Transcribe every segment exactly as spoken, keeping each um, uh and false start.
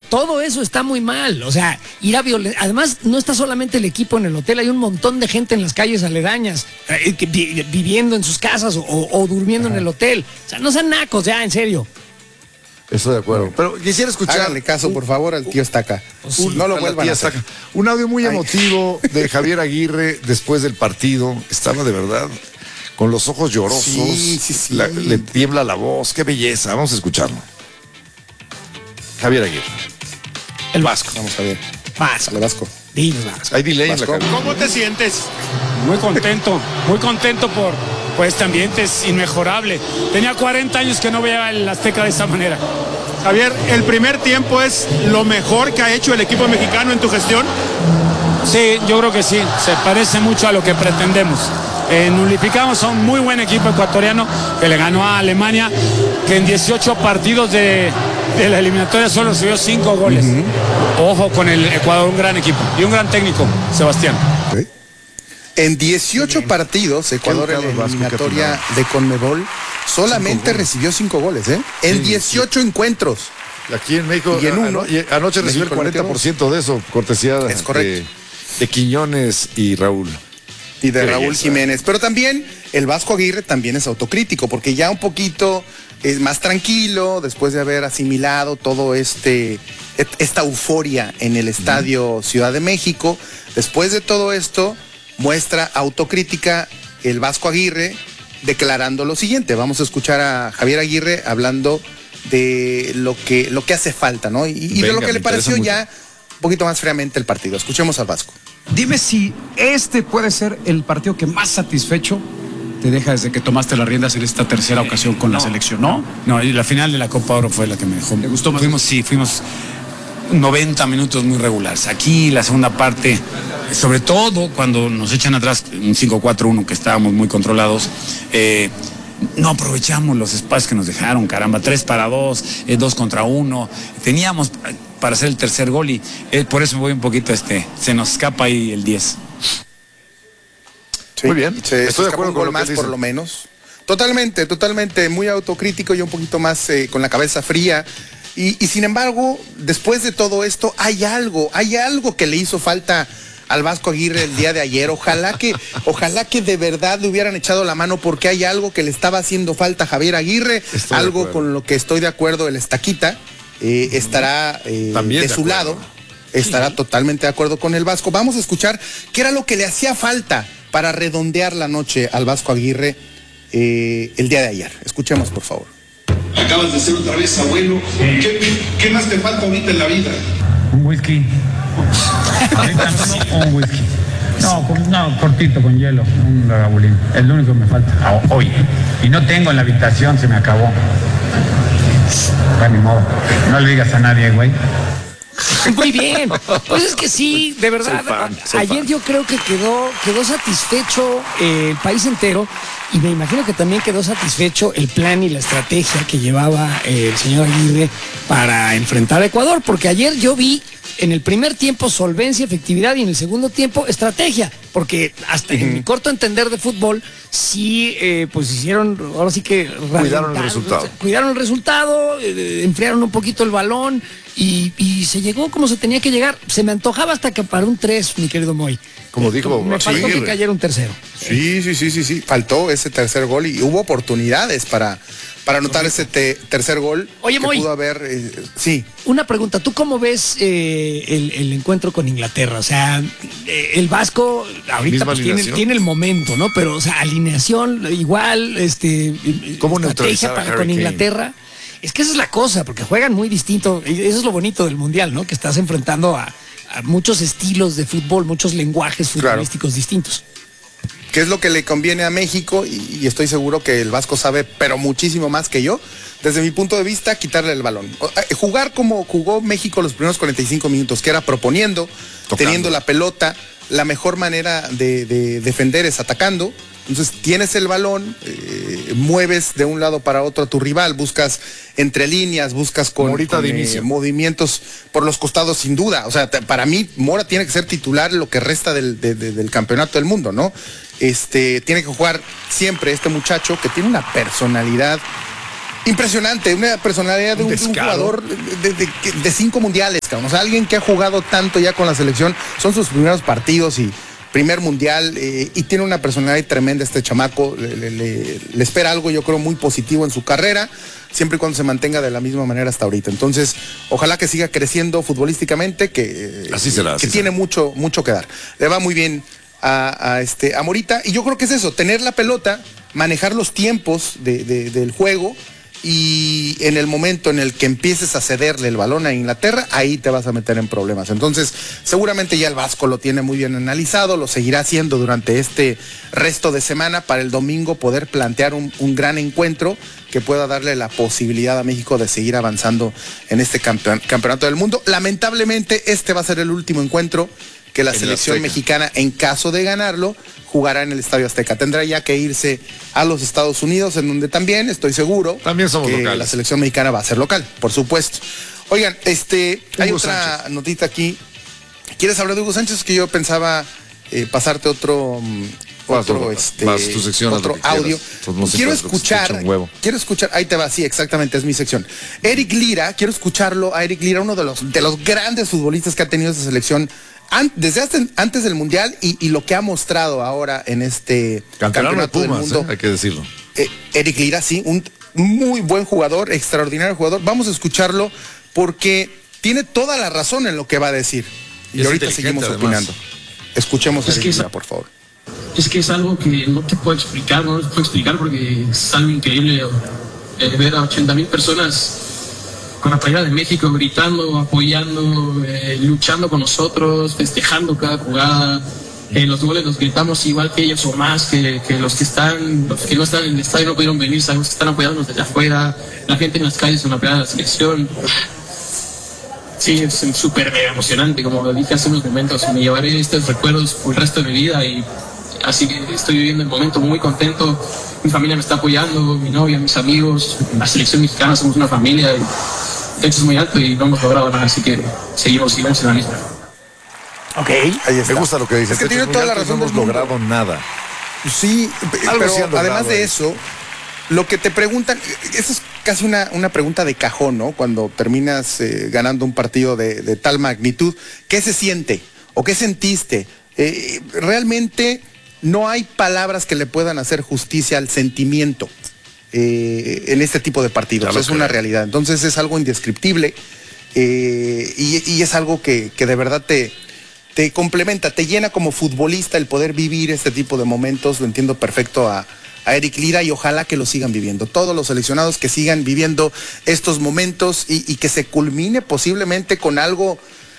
todo eso está muy mal. O sea, ir a violencia. Además, no está solamente el equipo en el hotel, hay un montón de gente en las calles aledañas, eh, que, vi, viviendo en sus casas o, o durmiendo Ajá. en el hotel. O sea, no sean nacos, ya, en serio. Estoy de acuerdo. Pero quisiera escuchar. Háganle caso, por favor, al tío Estaca. Sí, no lo vuelvan a hacer. Un audio muy Ay. emotivo de Javier Aguirre después del partido. Estaba de verdad con los ojos llorosos. Sí, sí, sí. La, le tiembla la voz. Qué belleza. Vamos a escucharlo. Javier Aguirre. El Vasco. Vamos a ver. Vasco. El Vasco. Dinos, Vasco. Hay delay en la cara. ¿Cómo te sientes? Muy contento. Muy contento por... Pues este ambiente es inmejorable. Tenía cuarenta años que no veía el Azteca de esa manera. Javier, ¿el primer tiempo es lo mejor que ha hecho el equipo mexicano en tu gestión? Sí, yo creo que sí. Se parece mucho a lo que pretendemos. Eh, nulificamos a un muy buen equipo ecuatoriano que le ganó a Alemania, que en dieciocho partidos de, de la eliminatoria solo recibió cinco goles. Uh-huh. Ojo con el Ecuador, un gran equipo y un gran técnico, Sebastián. ¿Sí? En dieciocho partidos, Ecuador en la eliminatoria de Conmebol solamente cinco recibió cinco goles, ¿eh? En sí, dieciocho sí. encuentros. Aquí en México, y en uno, ano, y anoche recibió el cuarenta por ciento de eso, cortesía es de, de Quiñones y Raúl. Y de Qué Raúl belleza. Jiménez. Pero también el Vasco Aguirre también es autocrítico, porque ya un poquito es más tranquilo, después de haber asimilado todo este, esta euforia en el Estadio Ciudad de México. Después de todo esto, muestra autocrítica el Vasco Aguirre declarando lo siguiente. Vamos a escuchar a Javier Aguirre hablando de lo que, lo que hace falta, ¿no? Y, y Venga, de lo que le pareció ya un poquito más fríamente el partido. Escuchemos al Vasco. Dime si este puede ser el partido que más satisfecho te deja desde que tomaste las riendas en esta tercera ocasión con no, la selección, ¿no? No, y la final de la Copa Oro fue la que me dejó. ¿Te gustó más? Fuimos, sí, fuimos noventa minutos muy regulares. Aquí la segunda parte, sobre todo cuando nos echan atrás un cinco cuatro uno que estábamos muy controlados, eh, no aprovechamos los espacios que nos dejaron, caramba, tres para dos, eh, dos contra uno. Teníamos para hacer el tercer gol y eh, por eso me voy un poquito, este, se nos escapa ahí el diez. Sí, muy bien, se, estoy de acuerdo con lo más por lo menos. Totalmente, totalmente, muy autocrítico y un poquito más eh, con la cabeza fría. Y, y sin embargo, después de todo esto, hay algo, hay algo que le hizo falta al Vasco Aguirre el día de ayer. Ojalá que, ojalá que de verdad le hubieran echado la mano, porque hay algo que le estaba haciendo falta a Javier Aguirre, estoy algo con lo que estoy de acuerdo, el Estaquita eh, estará eh, de, de su lado, estará sí. totalmente de acuerdo con el Vasco. Vamos a escuchar qué era lo que le hacía falta para redondear la noche al Vasco Aguirre eh, el día de ayer. Escuchemos, por favor. Acabas de ser otra vez abuelo. ¿Qué, qué más te falta ahorita en la vida? Un whisky. Ahorita no, un whisky. No, con, no, cortito, con hielo, un lagavulín. Es lo único que me falta hoy. Y no tengo en la habitación, se me acabó. Ya ni modo. No le digas a nadie, güey. Muy bien. Pues es que sí, de verdad. Fan, ayer fan. yo creo que quedó, quedó satisfecho eh, el país entero. Y me imagino que también quedó satisfecho el plan y la estrategia que llevaba eh, el señor Aguirre para enfrentar a Ecuador, porque ayer yo vi en el primer tiempo solvencia, efectividad, y en el segundo tiempo estrategia, porque hasta uh-huh. en mi corto entender de fútbol sí eh, pues hicieron, ahora sí que cuidaron el resultado, cuidaron el resultado, eh, enfriaron un poquito el balón y, y se llegó como se tenía que llegar. Se me antojaba hasta que para un tres, mi querido Moy. Como dijo, me faltó sí, que cayera un tercero. Sí, sí, sí, sí, sí. Faltó ese tercer gol y hubo oportunidades para, para anotar ese te, tercer gol. Oye, que Moy, pudo haber, eh, sí. Una pregunta, ¿tú cómo ves eh, el, el encuentro con Inglaterra? O sea, eh, el Vasco ahorita pues, tiene, tiene el momento, ¿no? Pero, o sea, alineación igual, este, ¿cómo estrategia para con Inglaterra. Es que esa es la cosa, porque juegan muy distinto. Eso es lo bonito del Mundial, ¿no? Que estás enfrentando a, a muchos estilos de fútbol, muchos lenguajes futbolísticos claro. distintos. ¿Qué es lo que le conviene a México? Y, y estoy seguro que el Vasco sabe, pero muchísimo más que yo. Desde mi punto de vista, quitarle el balón. Jugar como jugó México los primeros cuarenta y cinco minutos, que era proponiendo, Tocando. teniendo la pelota. La mejor manera de, de defender es atacando. Entonces tienes el balón, eh, mueves de un lado para otro a tu rival, buscas entre líneas, buscas con, con eh, movimientos por los costados sin duda. O sea, te, para mí Mora tiene que ser titular lo que resta del, de, de, del campeonato del mundo, ¿no? Este, tiene que jugar siempre este muchacho que tiene una personalidad Impresionante, una personalidad de un, un jugador de, de, de, de cinco mundiales, cabrón. O sea, alguien que ha jugado tanto ya con la selección, son sus primeros partidos y primer mundial, eh, y tiene una personalidad tremenda este chamaco, le, le, le, le espera algo yo creo muy positivo en su carrera, siempre y cuando se mantenga de la misma manera hasta ahorita. Entonces, ojalá que siga creciendo futbolísticamente, que, así será, que así tiene será. mucho, mucho que dar. Le va muy bien a, a, este, a Morita, y yo creo que es eso, tener la pelota, manejar los tiempos de, de, del juego, y en el momento en el que empieces a cederle el balón a Inglaterra, ahí te vas a meter en problemas. Entonces, seguramente ya el Vasco lo tiene muy bien analizado, lo seguirá haciendo durante este resto de semana para el domingo poder plantear un, un gran encuentro que pueda darle la posibilidad a México de seguir avanzando en este campeon- campeonato del mundo. Lamentablemente, este va a ser el último encuentro que la En selección Azteca. mexicana, en caso de ganarlo, jugará en el Estadio Azteca. Tendrá ya que irse a los Estados Unidos, en donde también estoy seguro También somos que locales. la selección mexicana va a ser local, por supuesto. Oigan, este, hay Hugo otra Sánchez. notita aquí. ¿Quieres hablar de Hugo Sánchez? Que yo pensaba eh, pasarte otro, mm, Vas, otro, Roberto, este, vas, tu sección, haz otro lo que quieras. audio. Pues no sé Quiero cuál es lo que se escuchar, echa un huevo. quiero escuchar, ahí te va, sí, exactamente, es mi sección. Eric Lira, quiero escucharlo a Eric Lira, uno de los, de los grandes futbolistas que ha tenido esta selección an- desde hasta- antes del Mundial y, y lo que ha mostrado ahora en este Campeonato de campeonato del Pumas, mundo. ¿eh? Hay que decirlo. Eh, Eric Lira, sí, un muy buen jugador, extraordinario jugador. Vamos a escucharlo porque tiene toda la razón en lo que va a decir. Y, Y es ahorita inteligente, seguimos además. opinando. Escuchemos a Es Eric que Lira, esa- por favor. Es que es algo que no te puedo explicar, no te puedo explicar porque es algo increíble eh, ver a ochenta mil personas con la playera de México gritando, apoyando, eh, luchando con nosotros, festejando cada jugada. En los goles los gritamos igual que ellos o más, que, que los que están, los que no están en el estadio no pudieron venir, sabemos que están apoyándonos desde afuera, la gente en las calles con la playera de la selección. Sí, es súper mega emocionante, como lo dije hace unos momentos, me llevaré estos recuerdos por el resto de mi vida y así que estoy viviendo el momento muy contento, mi familia me está apoyando, mi novia, mis amigos, la selección mexicana, somos una familia, y el techo es muy alto y no hemos logrado nada, así que seguimos, seguimos en la misma. Ok. Ahí está. Me gusta lo que dice. Es que tiene toda la razón No del hemos mundo. logrado nada. Sí, p- Algo pero sí han logrado además de ahí. eso, lo que te preguntan, eso es casi una, una pregunta de cajón, ¿no? Cuando terminas eh, ganando un partido de, de tal magnitud, ¿qué se siente? ¿O qué sentiste? Eh, realmente no hay palabras que le puedan hacer justicia al sentimiento eh, en este tipo de partidos. Ya lo Es una creo. realidad. Entonces es algo indescriptible eh, y, y es algo que, que de verdad te, te complementa, te llena como futbolista el poder vivir este tipo de momentos. Lo entiendo perfecto a, a Eric Lira y ojalá que lo sigan viviendo. Todos los seleccionados que sigan viviendo estos momentos y, y que se culmine posiblemente con algo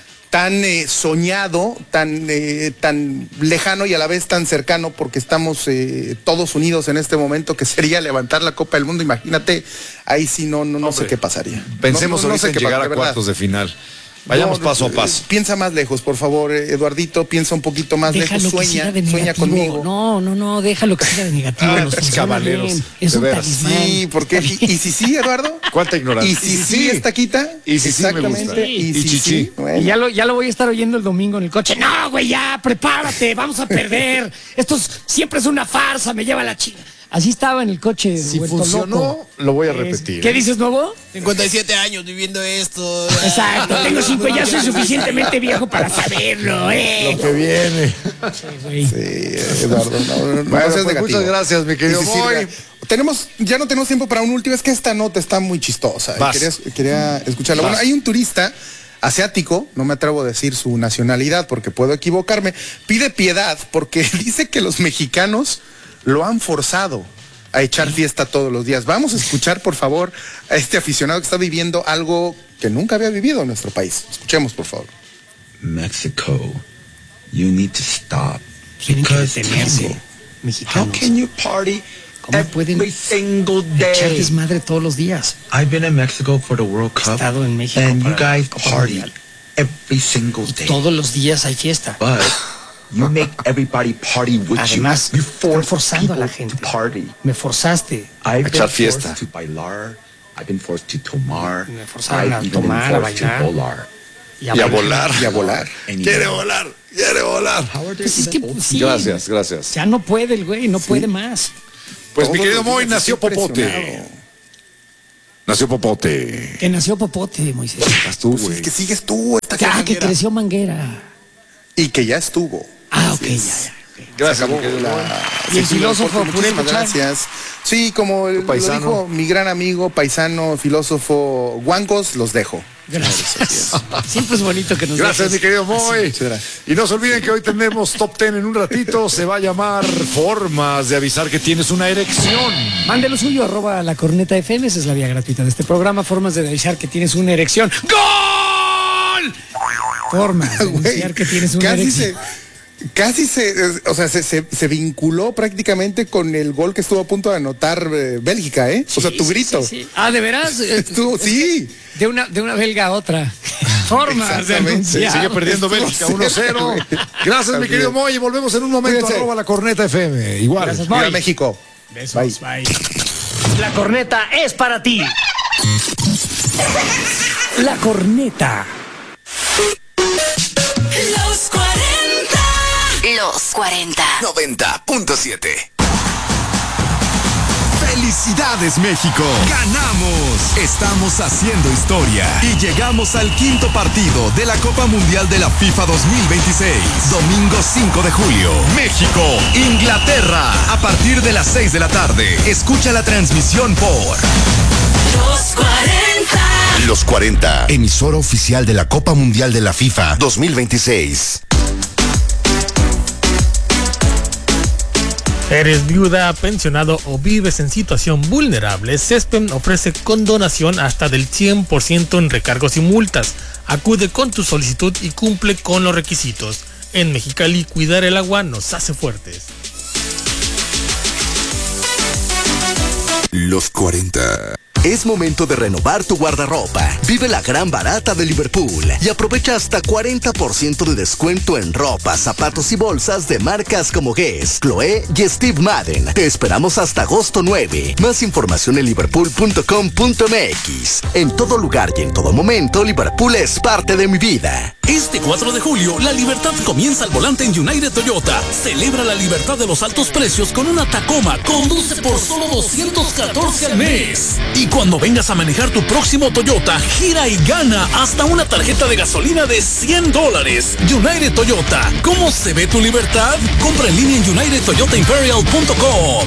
tan eh, soñado, tan, eh, tan lejano y a la vez tan cercano, porque estamos eh, todos unidos en este momento, que sería levantar la Copa del Mundo. Imagínate, ahí sí no, no, no sé qué pasaría. Pensemos No- no- no ahorita sé en qué llegar pa- a de verdad. cuartos de final. Vayamos No, paso a eh, paso. Piensa más lejos, por favor, eh, Eduardito, piensa un poquito más Déjalo lejos, que sueña, siga de sueña negativo. conmigo. No, no, no, déjalo que siga de negativo. Ah, nos pinches funciona caballeros, bien. Es de un veras. talismán. Sí, porque Está y, bien. y si sí, Eduardo. Cuánta ignorancia. Y si sí, esta quita. Y si sí me exactamente. gusta. Y, Y si chichi. sí, bueno. Y ya lo, ya lo voy a estar oyendo el domingo en el coche. No, güey, ya, prepárate, vamos a perder. Esto es- siempre es una farsa, me lleva la chica. Así estaba en el coche. Si vuelto funcionó, loco. lo voy a Es- repetir. ¿Qué dices, nuevo? cincuenta y siete años viviendo esto. Exacto, tengo cinco, ya soy suficientemente viejo para saberlo, eh. Lo que viene. Güey. Sí, Eduardo, no, no, no Bueno, seas pues negativo. muchas gracias, mi querido Y si Moy. sirve- Tenemos, ya no tenemos tiempo para un último, es que esta nota está muy chistosa. Vas. Quería, quería escucharla. Vas. Bueno, hay un turista asiático, no me atrevo a decir su nacionalidad porque puedo equivocarme, pide piedad porque dice que los mexicanos lo han forzado a echar fiesta todos los días. Vamos a escuchar, por favor, a este aficionado que está viviendo algo que nunca había vivido en nuestro país. Escuchemos, por favor. Mexico, you need to stop. Tienen que Because detenerse, how mexicanos. can you party ¿Cómo pueden every single echar day? desmadre todos los días? I've been in Mexico for the World He Cup, estado en México and you para la guys Copa party Mundial. every single day. Todos los días hay fiesta. But you make everybody party with Además, you. You están force forzando a la people gente. to party. Me forzaste. I've echar been fiesta. forced to bailar. I've been forced to tomar. Me forzaron a I've even been tomar, a forced to bailar. volar. Y a volar. Y a volar. And Quiere you- volar, quiere volar. How are there Pues es que even old sí, Gracias, gracias. ya no puede el güey, no puede más. Pues mi Todos querido los Moy días, nació estoy popote. impresionado. Nació Popote. Que nació Popote, Moisés. Estás tú, güey. Pues que sigues tú. Esta ya, que creció Manguera. Y que ya estuvo. Ah, ok, ya, ya. Gracias, la... Y el filósofo, muchísimas gracias. Sí, como el, lo dijo mi gran amigo, paisano, filósofo Guangos, los dejo. Gracias. Siempre es bonito que nos Gracias, dejes. mi querido Moy. Sí, y no se olviden que hoy tenemos Top Ten en un ratito. Se va a llamar Formas de avisar que tienes una erección. Mande lo suyo, arroba la corneta F M. Esa es la vía gratuita de este programa. Formas de avisar que tienes una erección. ¡Gol! Formas de avisar que tienes una Casi erección. se... Casi se, o sea, se, se, se vinculó prácticamente con el gol que estuvo a punto de anotar eh, Bélgica, ¿eh? Sí, o sea, tu sí, grito. sí, sí. Ah, ¿de veras? Estuvo, sí. De una, de una belga a otra. Formas de anunciar. Sigue perdiendo Bélgica uno cero. Gracias, mi querido Moy. Y volvemos en un momento. Fíjense. Arroba la corneta F M. Igual. Gracias, Viva Moy. México. Besos, bye. La corneta es para ti. La corneta. Los cuarenta. Los cuarenta. noventa punto siete. ¡Felicidades, México! ¡Ganamos! Estamos haciendo historia y llegamos al quinto partido de la Copa Mundial de la FIFA dos mil veintiséis. Domingo cinco de julio. México, Inglaterra. A partir de las seis de la tarde. Escucha la transmisión por Los cuarenta. Los cuarenta, emisora oficial de la Copa Mundial de la FIFA dos mil veintiséis. ¿Eres viuda, pensionado o vives en situación vulnerable? CESPEN ofrece condonación hasta del cien por ciento en recargos y multas. Acude con tu solicitud y cumple con los requisitos. En Mexicali, cuidar el agua nos hace fuertes. Los cuarenta. Es momento de renovar tu guardarropa. Vive la gran barata de Liverpool y aprovecha hasta cuarenta por ciento de descuento en ropa, zapatos y bolsas de marcas como Guess, Chloé y Steve Madden. Te esperamos hasta agosto nueve. Más información en liverpool punto com punto m x. En todo lugar y en todo momento, Liverpool es parte de mi vida. Este cuatro de julio, la libertad comienza al volante en United Toyota. Celebra la libertad de los altos precios con una Tacoma. Conduce por solo doscientos catorce al mes. Y cuando vengas a manejar tu próximo Toyota, gira y gana hasta una tarjeta de gasolina de cien dólares. United Toyota. ¿Cómo se ve tu libertad? Compra en línea en united toyota imperial punto com.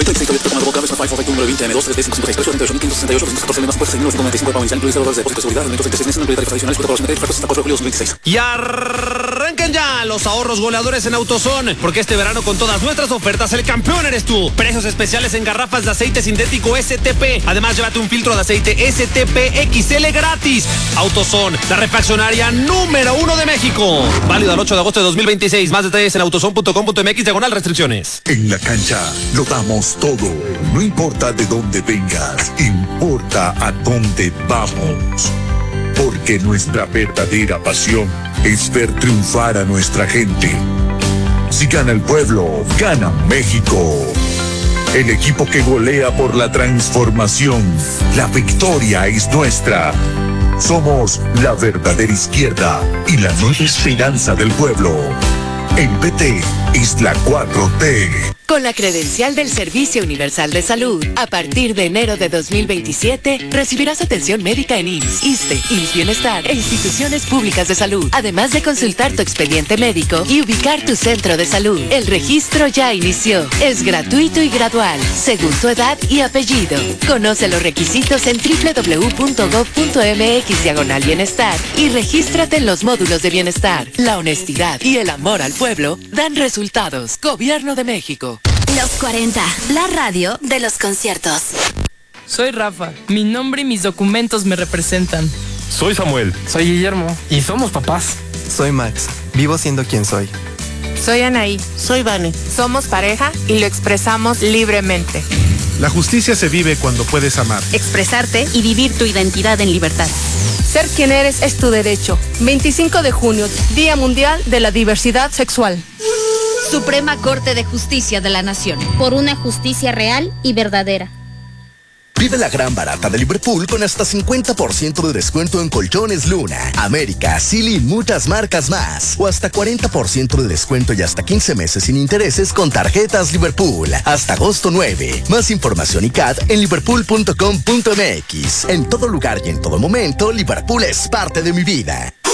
Y arranquen ya los ahorros goleadores en AutoZone, porque este verano con todas nuestras ofertas el campeón eres tú. Precios especiales en garrafas de aceite sintético S T P. Además, llévate un filtro de aceite S T P X L gratis. AutoZone, la refaccionaria número uno de México. Válido al ocho de agosto de dos mil veintiséis. Más detalles en autozone punto com punto m x diagonal restricciones. En la cancha lo damos todo. No importa de dónde vengas, importa a dónde vamos. Porque nuestra verdadera pasión es ver triunfar a nuestra gente. Si gana el pueblo, gana México. El equipo que golea por la transformación. La victoria es nuestra. Somos la verdadera izquierda y la nueva esperanza del pueblo. El P T es la cuatro T. Con la credencial del Servicio Universal de Salud, a partir de enero de dos mil veintisiete, recibirás atención médica en I M S S, ISSSTE, I M S S Bienestar e instituciones públicas de salud, además de consultar tu expediente médico y ubicar tu centro de salud. El registro ya inició. Es gratuito y gradual, según tu edad y apellido. Conoce los requisitos en doble u doble u doble u punto gob punto m x diagonal bienestar y regístrate en los módulos de bienestar. La honestidad y el amor al pueblo dan resultados. Gobierno de México. Los cuarenta, la radio de los conciertos. Soy Rafa, mi nombre y mis documentos me representan. Soy Samuel. Soy Guillermo y somos papás. Soy Max, vivo siendo quien soy. Soy Anaí. Soy Vane. Somos pareja y lo expresamos libremente. La justicia se vive cuando puedes amar, expresarte y vivir tu identidad en libertad. Ser quien eres es tu derecho. veinticinco de junio, Día Mundial de la Diversidad Sexual. Suprema Corte de Justicia de la Nación. Por una justicia real y verdadera. Vive la gran barata de Liverpool con hasta cincuenta por ciento de descuento en colchones Luna, América, Silly y muchas marcas más. O hasta cuarenta por ciento de descuento y hasta quince meses sin intereses con tarjetas Liverpool. Hasta agosto nueve. Más información y C A D en liverpool punto com punto m x. En todo lugar y en todo momento, Liverpool es parte de mi vida.